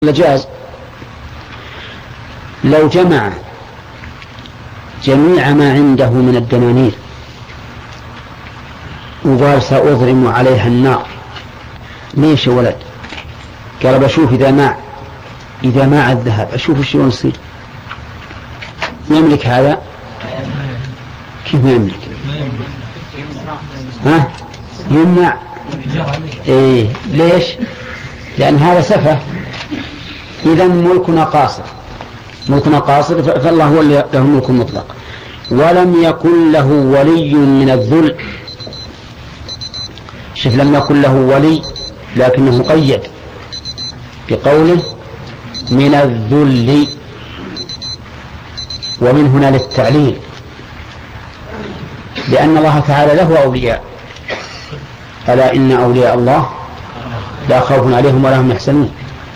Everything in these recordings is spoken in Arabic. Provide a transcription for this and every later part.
لجاز لو جمع جميع ما عنده من الدنانير وقال سأضرم عليها النار. ليش يا ولد؟ قال بشوف إذا ماع الذهب أشوف شو يصير. يملك هذا؟ كيف ما يملك؟ يمنع. إيه ليش؟ لأن هذا سفه. إذا ملكنا قاصر فالله هو اللي له الملك المطلق. ولم يكن له ولي من الذل. شوف، لم يكن له ولي لكنه قيد بقوله من الذل، ومن هنا للتعليل، لأن الله تعالى له أولياء. ألا إن أولياء الله لا خوف عليهم ولا هم يحزنون.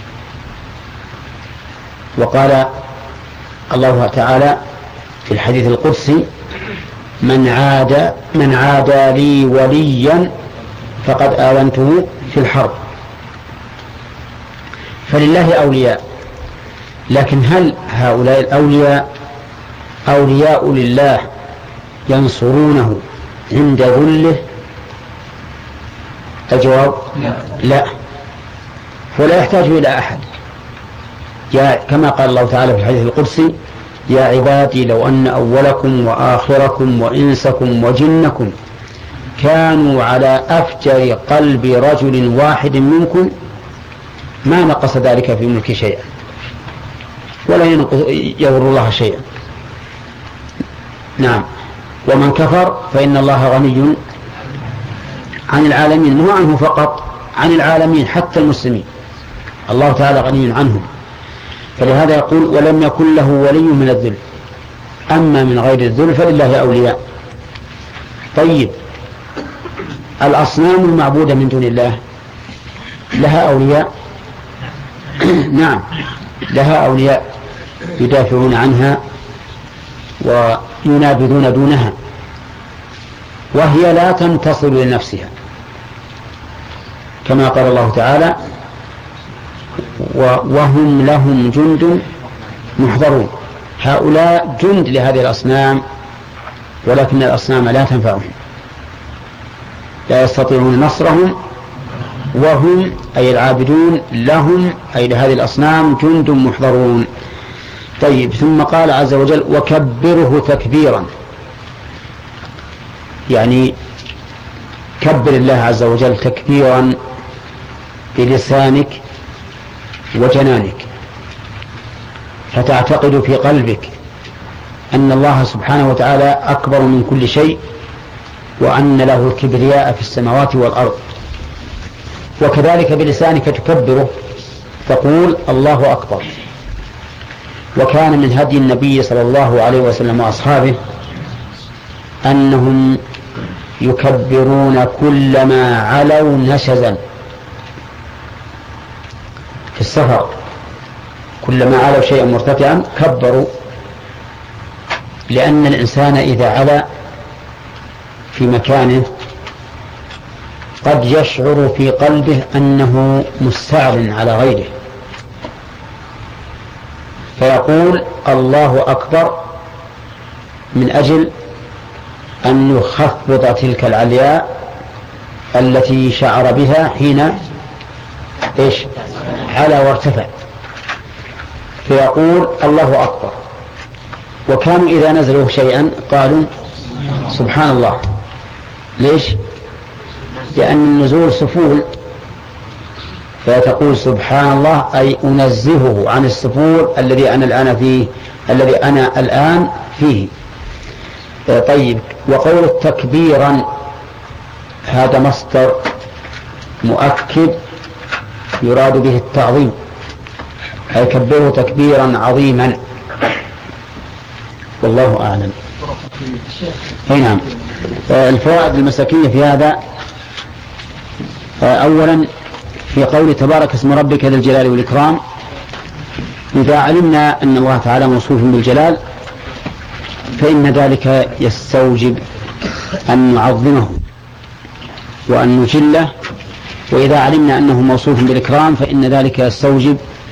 وقال الله تعالى في الحديث القدسي من عادى لي وليا فقد آذنته في الحرب. فلله أولياء، لكن هل هؤلاء الأولياء أولياء لله ينصرونه عند ذله؟ الجواب لا، ولا يحتاج إلى أحد. كما قال الله تعالى في الحديث القدسي يا عبادي لو أن أولكم وآخركم وإنسكم وجنكم كانوا على أفجر قلب رجل واحد منكم ما نقص ذلك في ملك شيئا ولا يضر الله شيئا. نعم. ومن كفر فإن الله غني عن العالمين، مو عنه فقط، عن العالمين حتى المسلمين. الله تعالى غني عنهم، فلهذا يقول ولم يكن له ولي من الذل. أما من غير الذل فلله أولياء. طيب، الأصنام المعبودة من دون الله لها أولياء؟ نعم، لها أولياء يدافعون عنها وينابذون دونها، وهي لا تنتصر لنفسها، كما قال الله تعالى وهم لهم جند محضرون. هؤلاء جند لهذه الأصنام، ولكن الأصنام لا تنفعهم، لا يستطيعون نصرهم، وهم أي العابدون لهم أي لهذه الأصنام جند محضرون. طيب، ثم قال عز وجل وكبره تكبيرا، يعني كبر الله عز وجل تكبيرا بلسانك وجنانك، فتعتقد في قلبك أن الله سبحانه وتعالى أكبر من كل شيء، وأن له الكبرياء في السماوات والأرض. وكذلك بلسانك تكبره، تقول الله أكبر. وكان من هدي النبي صلى الله عليه وسلم وأصحابه أنهم يكبرون كلما علوا نشزا في السفر، كلما علوا شيئا مرتفعا كبروا، لأن الإنسان إذا علا في مكانه قد يشعر في قلبه أنه مستعل على غيره، فيقول الله أكبر من أجل أن يخفض تلك العلياء التي شعر بها حين على وارتفع، فيقول الله أكبر. وكانوا إذا نزلوا شيئا قالوا سبحان الله. ليش؟ لأن النزول سفول، فتقول سبحان الله أي أنزهه عن السفول الذي أنا الآن فيه. طيب، وقول تكبيرا هذا مصدر مؤكد يراد به التعظيم، أي كبره تكبيرا عظيما، والله أعلم. أي نعم. الفوائد المساكية في هذا: أولا في قول تبارك اسم ربك ذي الجلال والإكرام، إذا علمنا أن الله تعالى موصوف بالجلال فإن ذلك يستوجب أن نعظمه وأن نجله، وإذا علمنا أنه موصوف بالإكرام فإن ذلك يستوجب